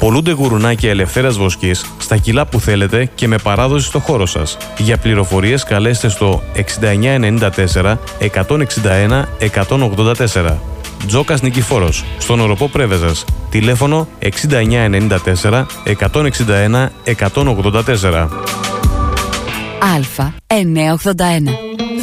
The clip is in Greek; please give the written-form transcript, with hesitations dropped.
Πολλούνται γουρουνάκια ελευθέρας βοσκής στα κιλά που θέλετε και με παράδοση στο χώρο σας. Για πληροφορίες καλέστε στο 6994 161 184. Τζόκας Νικηφόρος, στον Οροπό Πρέβεζας. Τηλέφωνο 6994 161 184. Α981.